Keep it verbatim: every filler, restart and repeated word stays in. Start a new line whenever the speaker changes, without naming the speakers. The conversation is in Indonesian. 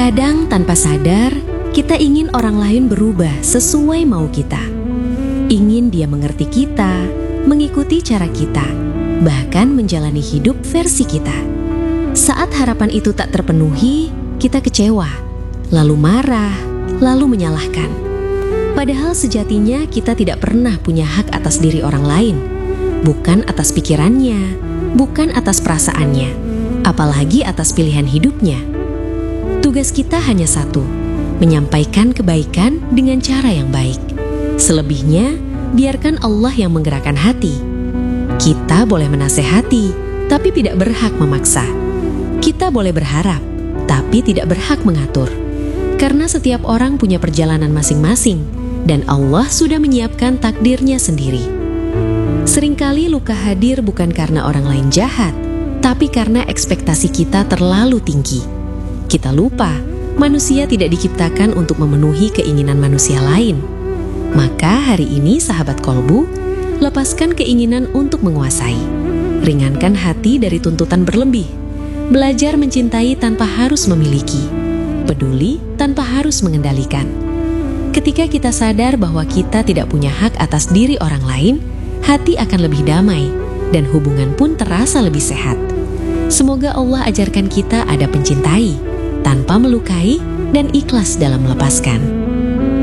Kadang tanpa sadar, kita ingin orang lain berubah sesuai mau kita. Ingin dia mengerti kita, mengikuti cara kita, bahkan menjalani hidup versi kita. Saat harapan itu tak terpenuhi, kita kecewa, lalu marah, lalu menyalahkan. Padahal sejatinya kita tidak pernah punya hak atas diri orang lain, bukan atas pikirannya, bukan atas perasaannya, apalagi atas pilihan hidupnya. Tugas kita hanya satu, menyampaikan kebaikan dengan cara yang baik. Selebihnya, biarkan Allah yang menggerakkan hati. Kita boleh menasehati, tapi tidak berhak memaksa. Kita boleh berharap, tapi tidak berhak mengatur. Karena setiap orang punya perjalanan masing-masing, dan Allah sudah menyiapkan takdirnya sendiri. Seringkali luka hadir bukan karena orang lain jahat, tapi karena ekspektasi kita terlalu tinggi. Kita lupa, manusia tidak diciptakan untuk memenuhi keinginan manusia lain. Maka hari ini sahabat kolbu, lepaskan keinginan untuk menguasai. Ringankan hati dari tuntutan berlebih. Belajar mencintai tanpa harus memiliki. Peduli tanpa harus mengendalikan. Ketika kita sadar bahwa kita tidak punya hak atas diri orang lain, hati akan lebih damai dan hubungan pun terasa lebih sehat. Semoga Allah ajarkan kita ada pencintai, tanpa melukai dan ikhlas dalam melepaskan.